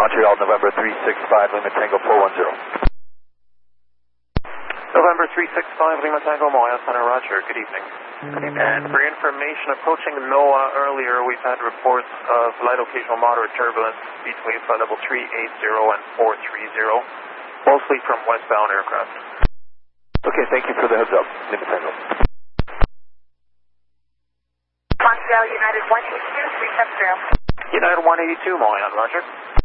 Montreal, November 365, Lima Tango 410. November 365, Lima Tango, Moya Center, Roger. Good evening. Good evening. And for your information, approaching NOAA earlier, we've had reports of light occasional moderate turbulence between flight level 380 and 430, mostly from westbound aircraft. Okay, thank you for the heads up, Lima Tango. Montreal, United 182, 370. United 182, Moya, Roger.